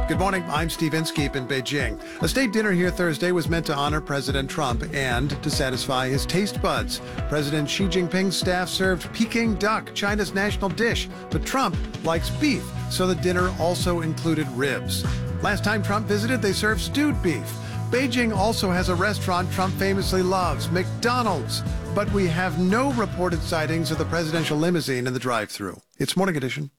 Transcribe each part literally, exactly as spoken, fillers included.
Good morning. I'm Steve Inskeep in Beijing. A state dinner here Thursday was meant to honor President Trump and to satisfy his taste buds. President Xi Jinping's staff served Peking duck, China's national dish, but Trump likes beef, so the dinner also included ribs. Last time Trump visited, they served stewed beef. Beijing also has a restaurant Trump famously loves, McDonald's. But we have no reported sightings of the presidential limousine in the drive-thru. It's Morning Edition.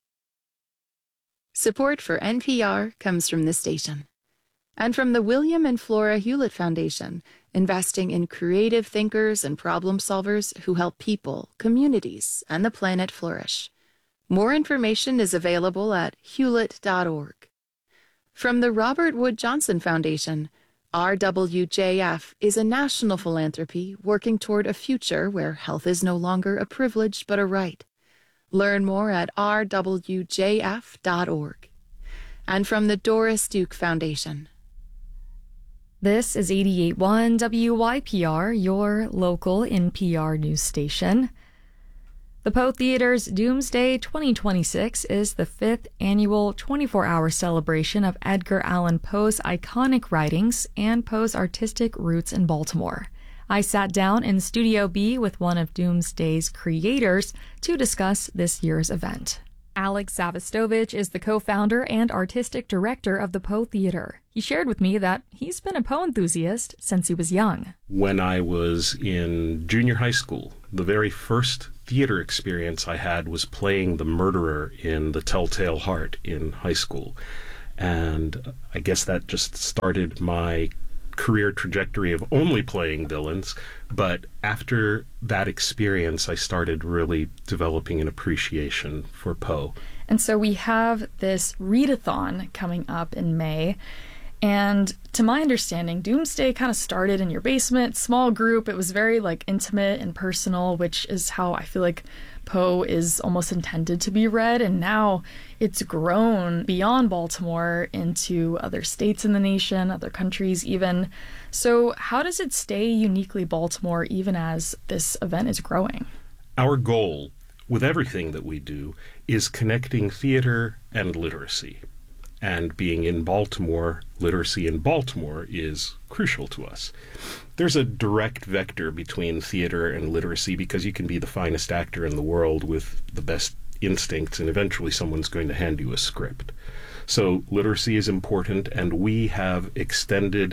Support for N P R comes from this station and from the William and Flora Hewlett Foundation, investing in creative thinkers and problem solvers who help people, communities, and the planet flourish. More information is available at hewlett dot org. From the Robert Wood Johnson Foundation, R W J F is a national philanthropy working toward a future where health is no longer a privilege but a right. Learn more at r w j f dot org. And from the Doris Duke Foundation. This is eighty-eight point one W Y P R, your local N P R news station. The Poe Theater's Doomsday twenty twenty-six is the fifth annual twenty-four hour celebration of Edgar Allan Poe's iconic writings and Poe's artistic roots in Baltimore. I sat down in Studio B with one of Doomsday's creators to discuss this year's event. Alex Savastovich is the co-founder and artistic director of the Poe Theater. He shared with me that he's been a Poe enthusiast since he was young. When I was in junior high school, the very first theater experience I had was playing the murderer in The Telltale Heart in high school. And I guess that just started my career trajectory of only playing villains, but after that experience I started really developing an appreciation for Poe. And so we have this readathon coming up in May, and to my understanding, Doomsday kind of started in your basement, small group. It was very like intimate and personal, which is how I feel like Poe is almost intended to be read, and now it's grown beyond Baltimore into other states in the nation, other countries even. So how does it stay uniquely Baltimore even as this event is growing? Our goal with everything that we do is connecting theater and literacy. And being in Baltimore, literacy in Baltimore is crucial to us. There's a direct vector between theater and literacy because you can be the finest actor in the world with the best instincts, and eventually someone's going to hand you a script. So literacy is important, and we have extended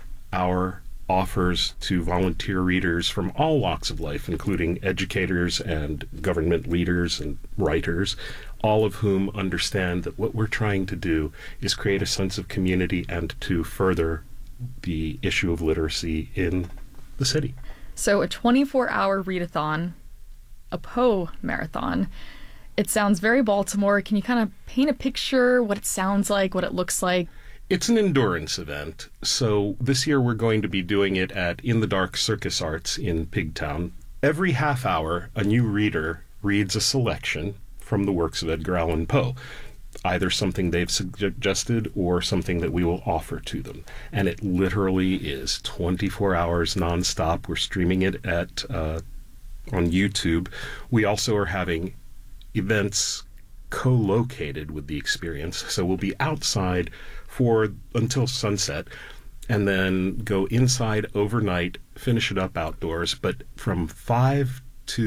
our offers to volunteer readers from all walks of life, including educators and government leaders and writers, all of whom understand that what we're trying to do is create a sense of community and to further the issue of literacy in the city. So a twenty-four hour readathon, a Poe marathon. It sounds very Baltimore. Can you kind of paint a picture, what it sounds like, what it looks like? It's an endurance event. So this year we're going to be doing it at In the Dark Circus Arts in Pigtown. Every half hour, a new reader reads a selection from the works of Edgar Allan Poe, either something they've suggested or something that we will offer to them. And it literally is twenty-four hours nonstop. We're streaming it at uh, on YouTube. We also are having events co-located with the experience. So we'll be outside for until sunset and then go inside overnight, finish it up outdoors. But from five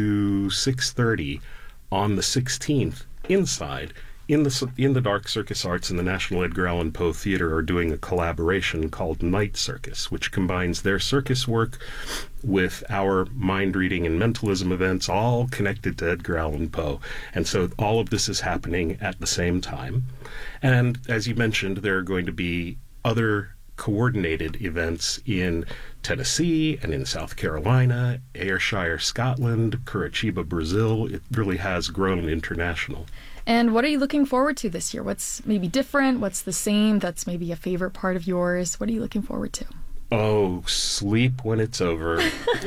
to six thirty on the sixteenth, inside, in the in the Dark Circus Arts and the National Edgar Allan Poe Theater are doing a collaboration called Night Circus, which combines their circus work with our mind reading and mentalism events, all connected to Edgar Allan Poe. And so all of this is happening at the same time. And as you mentioned, there are going to be other coordinated events in Tennessee and in South Carolina, Ayrshire, Scotland, Curitiba, Brazil. It really has grown international. And what are you looking forward to this year? What's maybe different? What's the same? That's maybe a favorite part of yours. What are you looking forward to? Oh, sleep when it's over.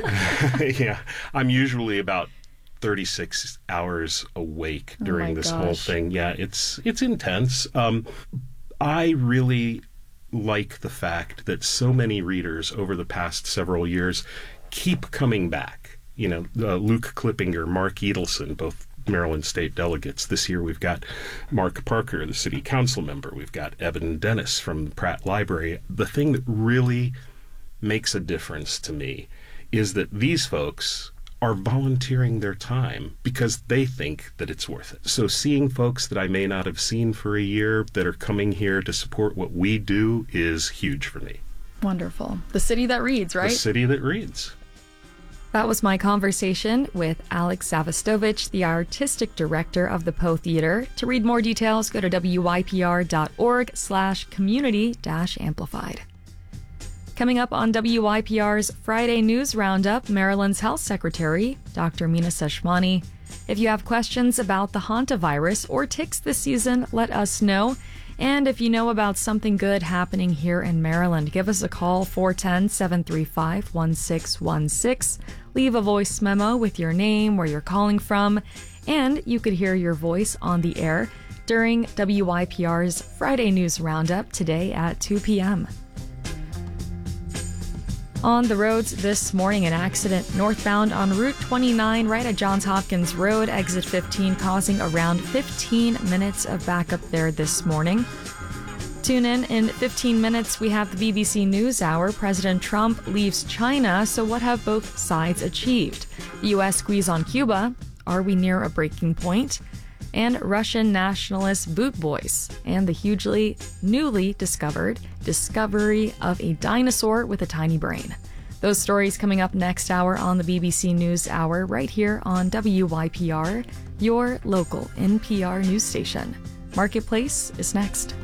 Yeah, I'm usually about thirty-six hours awake during oh this gosh. whole thing. Yeah, it's it's intense. Um, I really like the fact that so many readers over the past several years keep coming back. You know, uh, Luke Klippinger, Mark Edelson, both Maryland state delegates. This year we've got Mark Parker, the city council member. We've got Evan Dennis from the Pratt Library. The thing that really makes a difference to me is that these folks are volunteering their time because they think that it's worth it. So seeing folks that I may not have seen for a year that are coming here to support what we do is huge for me. Wonderful. The city that reads, right? The city that reads. That was my conversation with Alex Savastovich, the artistic director of the Poe Theater. To read more details, go to W Y P R dot org slash community dash amplified. Coming up on W Y P R's Friday News Roundup, Maryland's Health Secretary, Doctor Meena Seshwani. If you have questions about the hantavirus or ticks this season, let us know. And if you know about something good happening here in Maryland, give us a call, four one zero, seven three five, one six one six. Leave a voice memo with your name, where you're calling from, and you could hear your voice on the air during W Y P R's Friday News Roundup today at two p.m. On the roads this morning, an accident northbound on Route twenty-nine right at Johns Hopkins Road, exit fifteen, causing around fifteen minutes of backup there this morning. Tune in in fifteen minutes. We have the B B C News Hour. President Trump leaves China, so what have both sides achieved? The U S squeeze on Cuba. Are we near a breaking point? And Russian nationalist boot boys, and the hugely newly discovered discovery of a dinosaur with a tiny brain. Those stories coming up next hour on the B B C News Hour, right here on W Y P R, your local N P R news station. Marketplace is next.